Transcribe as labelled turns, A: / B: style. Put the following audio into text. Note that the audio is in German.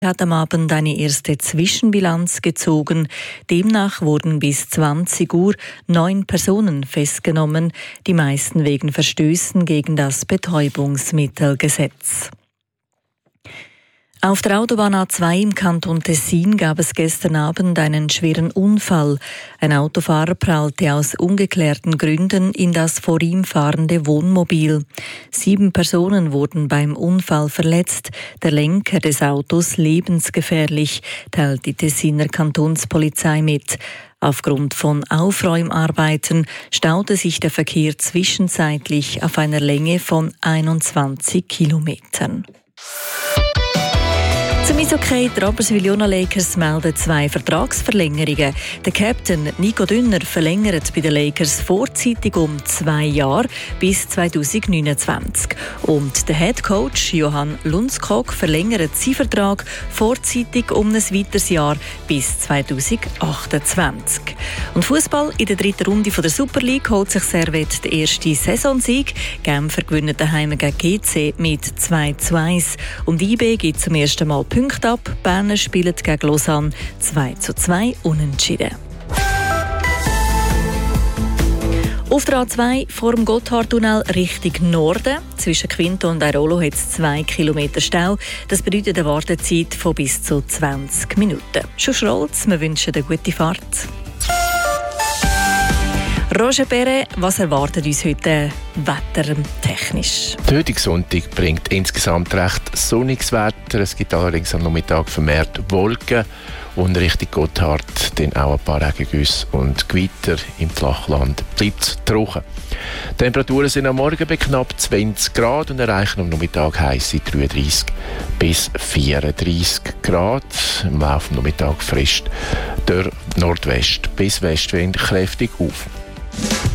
A: hat am Abend eine erste Zwischenbilanz gezogen. Demnach wurden bis 20 Uhr 9 Personen festgenommen, die meisten wegen Verstößen gegen das Betäubungsmittelgesetz. Auf der Autobahn A2 im Kanton Tessin gab es gestern Abend einen schweren Unfall. Ein Autofahrer prallte aus ungeklärten Gründen in das vor ihm fahrende Wohnmobil. 7 Personen wurden beim Unfall verletzt. Der Lenker des Autos lebensgefährlich, teilt die Tessiner Kantonspolizei mit. Aufgrund von Aufräumarbeiten staute sich der Verkehr zwischenzeitlich auf einer Länge von 21 Kilometern. Zum Eishockey, die Rapperswil-Jona Lakers melden 2 Vertragsverlängerungen. Der Captain Nico Dünner verlängert bei den Lakers vorzeitig um 2 Jahre bis 2029. Und der Head Coach Johan Lundskog verlängert seinen Vertrag vorzeitig um ein weiteres Jahr bis 2028. Und Fußball in der 3. Runde der Super League holt sich Servette den ersten Saisonsieg. Genfer gewinnen daheim gegen GC mit 2:1. Und IB gibt zum ersten Mal Punkte ab. Berner spielen gegen Lausanne 2:2 unentschieden. Auf der A2 vor dem Gotthardtunnel Richtung Norden. Zwischen Quinto und Airolo hat es 2 Kilometer Stau. Das bedeutet eine Wartezeit von bis zu 20 Minuten. Schon Schrolz, wir wünschen eine gute Fahrt. Roger Perret, was erwartet uns heute wettertechnisch?
B: Der heutige Sonntag bringt insgesamt recht sonniges Wetter. Es gibt allerdings am Nachmittag vermehrt Wolken und Richtung Gotthard dann auch ein paar Regengüsse und Gewitter. Im Flachland bleibt es trocken. Die Temperaturen sind am Morgen bei knapp 20 Grad und erreichen am Nachmittag heisse 33 bis 34 Grad. Im Laufe des Nachmittags frischt der Nordwest- bis Westwind kräftig auf.